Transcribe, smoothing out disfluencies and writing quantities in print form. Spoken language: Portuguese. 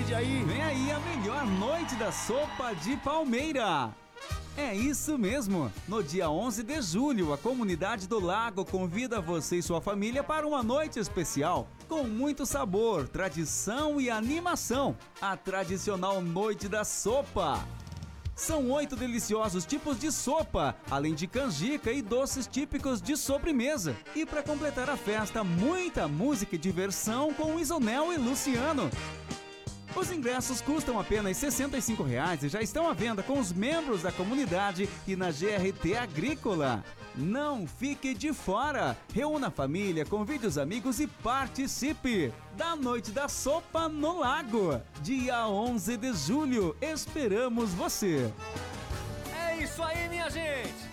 novidade aí. Vem aí a melhor noite da sopa de Palmeira. É isso mesmo! No dia 11 de julho, a comunidade do Lago convida você e sua família para uma noite especial, com muito sabor, tradição e animação. A tradicional Noite da Sopa. São 8 deliciosos tipos de sopa, além de canjica e doces típicos de sobremesa. E para completar a festa, muita música e diversão com Isonel e Luciano. Os ingressos custam apenas R$ 65,00 e já estão à venda com os membros da comunidade e na GRT Agrícola. Não fique de fora! Reúna a família, convide os amigos e participe da Noite da Sopa no Lago. Dia 11 de julho, esperamos você! É isso aí, minha gente!